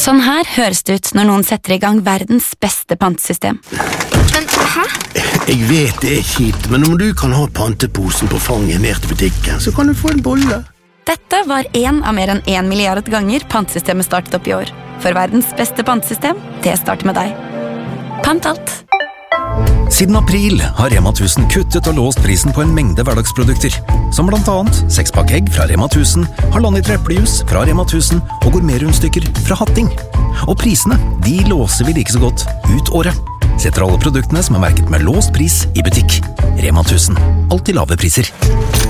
Sånn her høres det ut når noen setter i gang verdens beste pantesystem. Men, hæ? Jeg vet det kjipt, men om du kan ha panteposen på fanget ned til butikken, så kan du få en bolle. Dette var en av mer enn 1 milliard ganger pantesystemet startet opp i år. For verdens beste pantesystem, det starter med deg. Pant alt. Siden april har Rema 1000 kuttet og låst prisen på en mengde hverdagsprodukter, som blant annet 6-pakk egg fra Rema 1000, 1,5 liter eplejus fra Rema 1000 og gourmetrundstykker fra Hatting. Og prisene, de låser vi like så godt ut året. Setter alle produktene som er merket med låst pris i butikk. Rema 1000. Alltid lave priser.